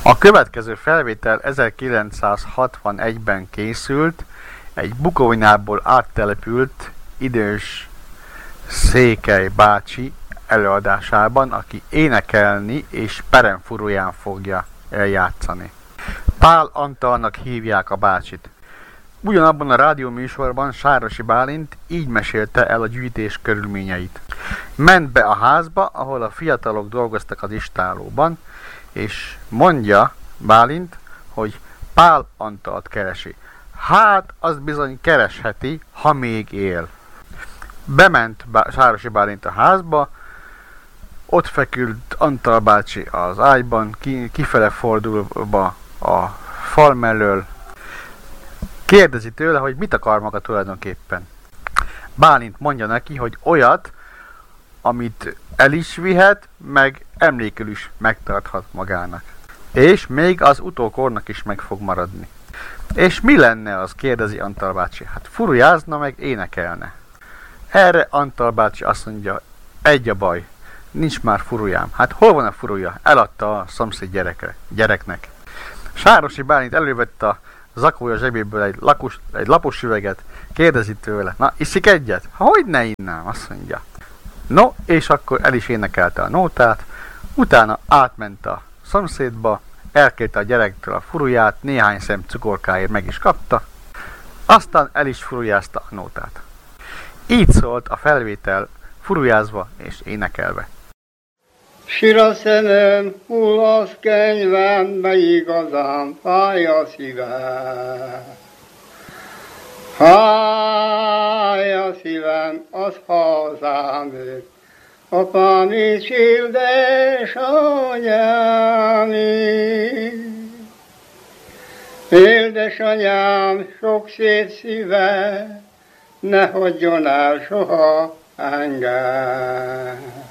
A következő felvétel 1961-ben készült, egy Bukovinából áttelepült idős Székely bácsi előadásában, aki énekelni és peremfurulyán fogja eljátszani. Pál Antalnak hívják a bácsit. Ugyanabban a rádióműsorban Sárosi Bálint így mesélte el a gyűjtés körülményeit. Ment be a házba, ahol a fiatalok dolgoztak az istállóban, és mondja Bálint, hogy Pál Antalt keresi. Hát, az bizony keresheti, ha még él. Bement Sárosi Bálint a házba, ott feküdt Antal bácsi az ágyban, kifele fordulva a fal mellől. Kérdezi tőle, hogy mit akar maga tulajdonképpen. Bálint mondja neki, hogy olyat, amit el is vihet, meg emlékül is megtarthat magának. És még az utókornak is meg fog maradni. És mi lenne az, kérdezi Antal bácsi. Hát furujázna, meg énekelne. Erre Antal bácsi azt mondja, egy a baj, nincs már furujám. Hát hol van a furuja? Eladta a szomszéd gyereknek. Sárosi Bálint elővette a zakója zsebéből egy lapos üveget, kérdezi tőle, na, iszik egyet? Hogy ne innám, azt mondja. No, és akkor el is énekelte a nótát, utána átment a szomszédba, elkérte a gyerektől a furuját, néhány szem cukorkáért meg is kapta, aztán el is furujázta a nótát. Így szólt a felvétel furujázva és énekelve. Sír a szemem, hull az kenyvem, mely igazán fáj a szívem. Fáj a szívem, az hazámért, apám és édesanyám. Édesanyám sok szép szíve, ne hagyjon el soha engem.